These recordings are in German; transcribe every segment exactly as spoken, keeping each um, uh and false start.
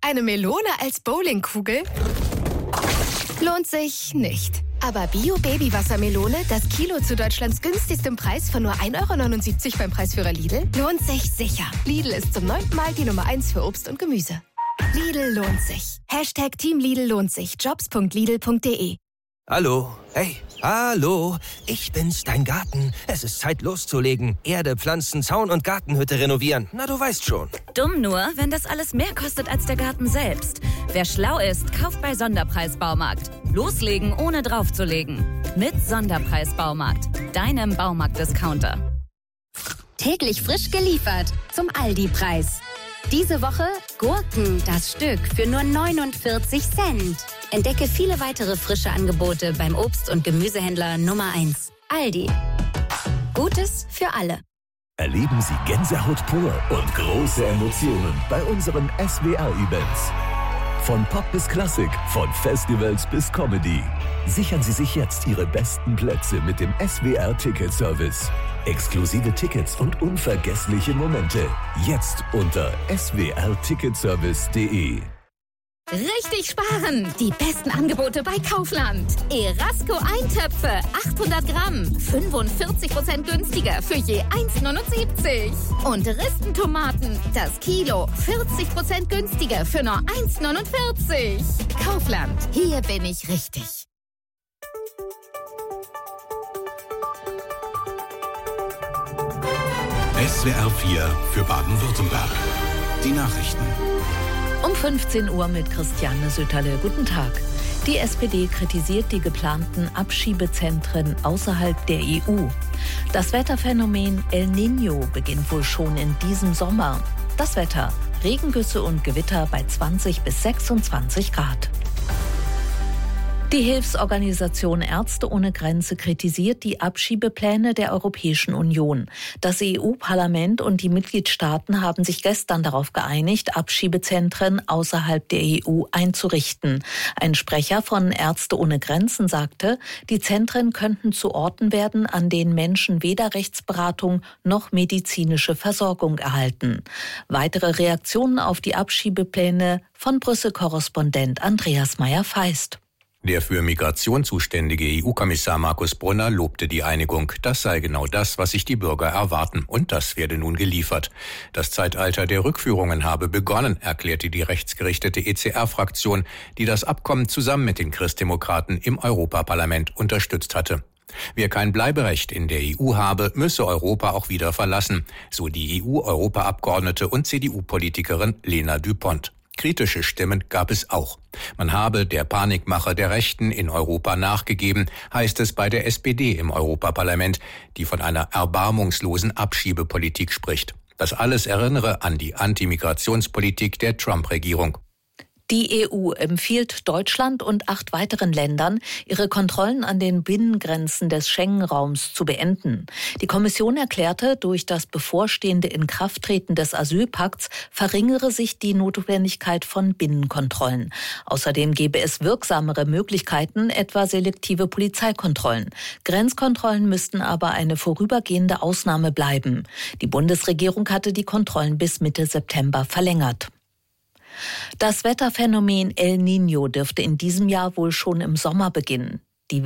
Eine Melone als Bowlingkugel? Lohnt sich nicht. Aber Bio-Babywassermelone, das Kilo zu Deutschlands günstigstem Preis von nur ein Euro neunundsiebzig beim Preisführer Lidl, lohnt sich sicher. Lidl ist zum neunten Mal die Nummer eins für Obst und Gemüse. Lidl lohnt sich. Hashtag Team Lidl lohnt sich. jobs punkt lidl punkt de. Hallo, hey, hallo, ich bin's, dein Garten. Es ist Zeit loszulegen. Erde, Pflanzen, Zaun und Gartenhütte renovieren. Na, du weißt schon. Dumm nur, wenn das alles mehr kostet als der Garten selbst. Wer schlau ist, kauft bei Sonderpreis Baumarkt. Loslegen, ohne draufzulegen. Mit Sonderpreis Baumarkt, deinem Baumarkt-Discounter. Täglich frisch geliefert zum Aldi-Preis. Diese Woche Gurken, das Stück, für nur neunundvierzig Cent. Entdecke viele weitere frische Angebote beim Obst- und Gemüsehändler Nummer eins. Aldi. Gutes für alle. Erleben Sie Gänsehaut pur und große Emotionen bei unseren S W R-Events. Von Pop bis Klassik, von Festivals bis Comedy. Sichern Sie sich jetzt Ihre besten Plätze mit dem S W R-Ticket-Service. Exklusive Tickets und unvergessliche Momente. Jetzt unter s w r ticketservice punkt de. Richtig sparen! Die besten Angebote bei Kaufland. Erasco Eintöpfe, achthundert Gramm, fünfundvierzig Prozent günstiger für je eins neunundsiebzig. Und Ristentomaten, das Kilo, vierzig Prozent günstiger für nur eins neunundvierzig. Kaufland, hier bin ich richtig. S W R vier für Baden-Württemberg. Die Nachrichten. Um fünfzehn Uhr mit Christiane Sütterle. Guten Tag. Die S P D kritisiert die geplanten Abschiebezentren außerhalb der E U. Das Wetterphänomen El Niño beginnt wohl schon in diesem Sommer. Das Wetter: Regengüsse und Gewitter bei zwanzig bis sechsundzwanzig Grad. Die Hilfsorganisation Ärzte ohne Grenze kritisiert die Abschiebepläne der Europäischen Union. Das E U-Parlament und die Mitgliedstaaten haben sich gestern darauf geeinigt, Abschiebezentren außerhalb der E U einzurichten. Ein Sprecher von Ärzte ohne Grenzen sagte, die Zentren könnten zu Orten werden, an denen Menschen weder Rechtsberatung noch medizinische Versorgung erhalten. Weitere Reaktionen auf die Abschiebepläne von Brüssel-Korrespondent Andreas Meyer-Feist. Der für Migration zuständige E U-Kommissar Markus Brunner lobte die Einigung. Das sei genau das, was sich die Bürger erwarten. Und das werde nun geliefert. Das Zeitalter der Rückführungen habe begonnen, erklärte die rechtsgerichtete E C R-Fraktion, die das Abkommen zusammen mit den Christdemokraten im Europaparlament unterstützt hatte. Wer kein Bleiberecht in der E U habe, müsse Europa auch wieder verlassen, so die E U-Europaabgeordnete und C D U-Politikerin Lena Düpont. Kritische Stimmen gab es auch. Man habe der Panikmache der Rechten in Europa nachgegeben, heißt es bei der S P D im Europaparlament, die von einer erbarmungslosen Abschiebepolitik spricht. Das alles erinnere an die Antimigrationspolitik der Trump-Regierung. Die E U empfiehlt Deutschland und acht weiteren Ländern, ihre Kontrollen an den Binnengrenzen des Schengen-Raums zu beenden. Die Kommission erklärte, durch das bevorstehende Inkrafttreten des Asylpakts verringere sich die Notwendigkeit von Binnenkontrollen. Außerdem gäbe es wirksamere Möglichkeiten, etwa selektive Polizeikontrollen. Grenzkontrollen müssten aber eine vorübergehende Ausnahme bleiben. Die Bundesregierung hatte die Kontrollen bis Mitte September verlängert. Das Wetterphänomen El Niño dürfte in diesem Jahr wohl schon im Sommer beginnen. Die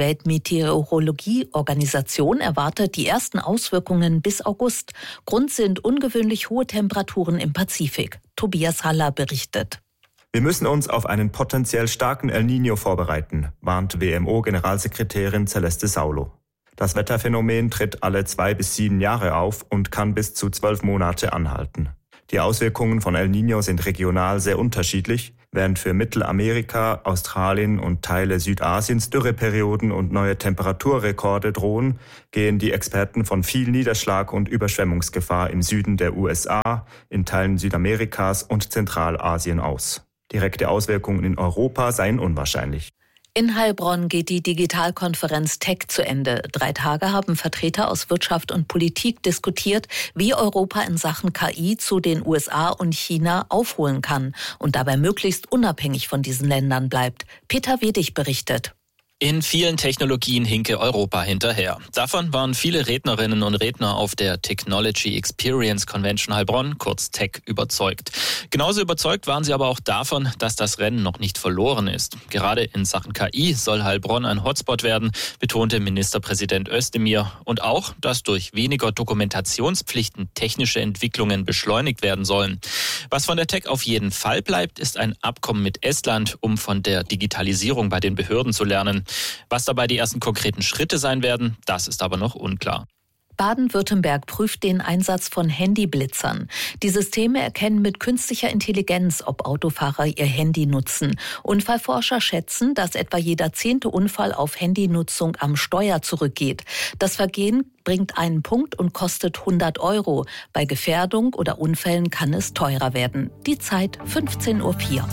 Weltmeteorologie-Organisation erwartet die ersten Auswirkungen bis August. Grund sind ungewöhnlich hohe Temperaturen im Pazifik. Tobias Haller berichtet. Wir müssen uns auf einen potenziell starken El Niño vorbereiten, warnt W M O-Generalsekretärin Celeste Saulo. Das Wetterphänomen tritt alle zwei bis sieben Jahre auf und kann bis zu zwölf Monate anhalten. Die Auswirkungen von El Niño sind regional sehr unterschiedlich. Während für Mittelamerika, Australien und Teile Südasiens Dürreperioden und neue Temperaturrekorde drohen, gehen die Experten von viel Niederschlag und Überschwemmungsgefahr im Süden der U S A, in Teilen Südamerikas und Zentralasien aus. Direkte Auswirkungen in Europa seien unwahrscheinlich. In Heilbronn geht die Digitalkonferenz Tech zu Ende. Drei Tage haben Vertreter aus Wirtschaft und Politik diskutiert, wie Europa in Sachen K I zu den U S A und China aufholen kann und dabei möglichst unabhängig von diesen Ländern bleibt. Peter Wedig berichtet. In vielen Technologien hinke Europa hinterher. Davon waren viele Rednerinnen und Redner auf der Technology Experience Convention Heilbronn, kurz T E C, überzeugt. Genauso überzeugt waren sie aber auch davon, dass das Rennen noch nicht verloren ist. Gerade in Sachen K I soll Heilbronn ein Hotspot werden, betonte Ministerpräsident Özdemir. Und auch, dass durch weniger Dokumentationspflichten technische Entwicklungen beschleunigt werden sollen. Was von der T E C auf jeden Fall bleibt, ist ein Abkommen mit Estland, um von der Digitalisierung bei den Behörden zu lernen. Was dabei die ersten konkreten Schritte sein werden, das ist aber noch unklar. Baden-Württemberg prüft den Einsatz von Handyblitzern. Die Systeme erkennen mit künstlicher Intelligenz, ob Autofahrer ihr Handy nutzen. Unfallforscher schätzen, dass etwa jeder zehnte Unfall auf Handynutzung am Steuer zurückgeht. Das Vergehen bringt einen Punkt und kostet hundert Euro. Bei Gefährdung oder Unfällen kann es teurer werden. Die Zeit fünfzehn Uhr vier.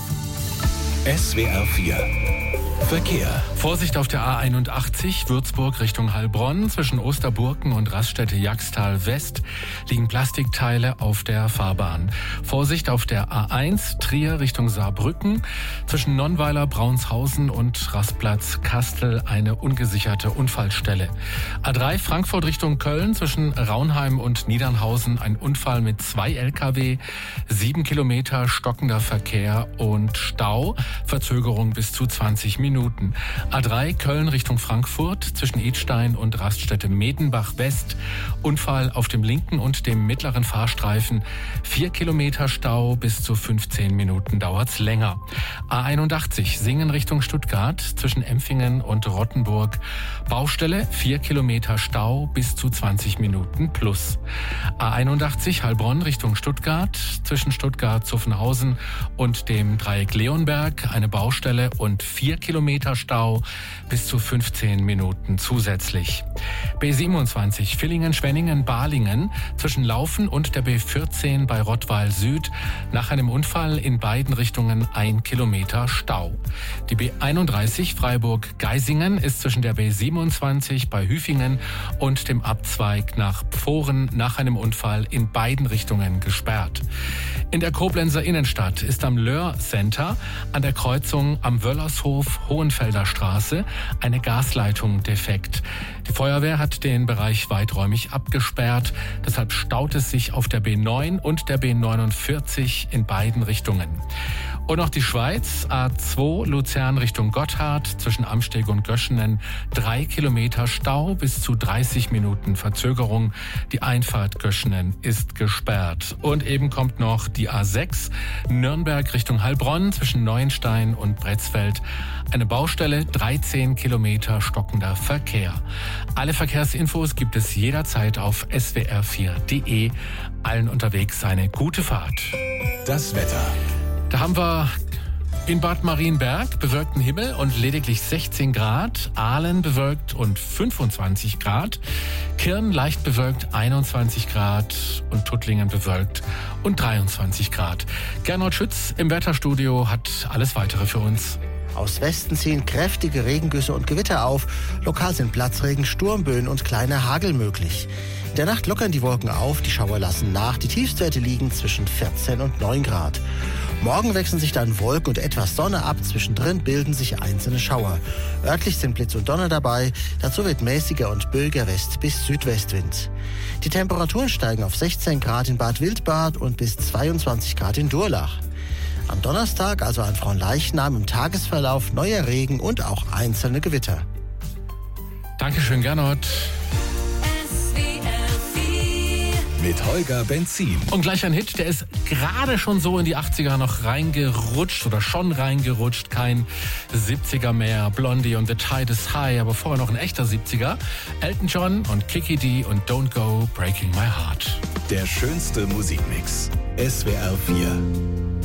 S W R vier Verkehr. Vorsicht auf der A einundachtzig, Würzburg Richtung Heilbronn. Zwischen Osterburken und Raststätte Jagstal West liegen Plastikteile auf der Fahrbahn. Vorsicht auf der A eins, Trier Richtung Saarbrücken. Zwischen Nonnweiler, Braunshausen und Rastplatz Kastel eine ungesicherte Unfallstelle. A drei, Frankfurt Richtung Köln. Zwischen Raunheim und Niedernhausen ein Unfall mit zwei L K W. Sieben Kilometer stockender Verkehr und Stau. Verzögerung bis zu zwanzig Minuten. A drei, Köln Richtung Frankfurt, zwischen Idstein und Raststätte Medenbach West. Unfall auf dem linken und dem mittleren Fahrstreifen. Vier Kilometer Stau, bis zu fünfzehn Minuten dauert's länger. A einundachtzig, Singen Richtung Stuttgart, zwischen Empfingen und Rottenburg. Baustelle, vier Kilometer Stau, bis zu zwanzig Minuten plus. A einundachtzig, Heilbronn Richtung Stuttgart, zwischen Stuttgart-Zuffenhausen und dem Dreieck Leonberg. Eine Baustelle und vier Kilometer Stau, bis zu fünfzehn Minuten zusätzlich. B siebenundzwanzig, Villingen-Schwenningen-Balingen, zwischen Laufen und der B vierzehn bei Rottweil Süd. Nach einem Unfall in beiden Richtungen ein Kilometer Stau. Die B einunddreißig, Freiburg-Geisingen, ist zwischen der B siebenundzwanzig bei Hüfingen und dem Abzweig nach Pfohren nach einem Unfall in beiden Richtungen gesperrt. In der Koblenzer Innenstadt ist am Löhr Center an der Kreuzung am Wöllershof Hohenfelder Straße eine Gasleitung defekt. Die Feuerwehr hat den Bereich weiträumig abgesperrt. Deshalb staut es sich auf der B neun und der B neunundvierzig in beiden Richtungen. Und noch die Schweiz, A zwei Luzern Richtung Gotthard, zwischen Amsteg und Göschenen, drei Kilometer Stau, bis zu dreißig Minuten Verzögerung. Die Einfahrt Göschenen ist gesperrt. Und eben kommt noch die A sechs, Nürnberg Richtung Heilbronn, zwischen Neuenstein und Bretzfeld. Eine Baustelle, dreizehn Kilometer stockender Verkehr. Alle Verkehrsinfos gibt es jederzeit auf S W R vier Punkt de. Allen unterwegs eine gute Fahrt. Das Wetter. Da haben wir in Bad Marienberg bewölkten Himmel und lediglich sechzehn Grad, Aalen bewölkt und fünfundzwanzig Grad, Kirn leicht bewölkt einundzwanzig Grad und Tuttlingen bewölkt und dreiundzwanzig Grad. Gernot Schütz im Wetterstudio hat alles Weitere für uns. Aus Westen ziehen kräftige Regengüsse und Gewitter auf. Lokal sind Platzregen, Sturmböen und kleiner Hagel möglich. In der Nacht lockern die Wolken auf, die Schauer lassen nach. Die Tiefstwerte liegen zwischen vierzehn und neun Grad. Morgen wechseln sich dann Wolken und etwas Sonne ab. Zwischendrin bilden sich einzelne Schauer. Örtlich sind Blitz und Donner dabei. Dazu wird mäßiger und böiger West- bis Südwestwind. Die Temperaturen steigen auf sechzehn Grad in Bad Wildbad und bis zweiundzwanzig Grad in Durlach. Am Donnerstag, also an Fronleichnam, im Tagesverlauf neuer Regen und auch einzelne Gewitter. Dankeschön, Gernot. Mit Holger Benzin. Und gleich ein Hit, der ist gerade schon so in die achtziger noch reingerutscht oder schon reingerutscht. Kein siebziger mehr. Blondie und The Tide is High, aber vorher noch ein echter siebziger. Elton John und Kiki D und Don't Go Breaking My Heart. Der schönste Musikmix. S W R vier.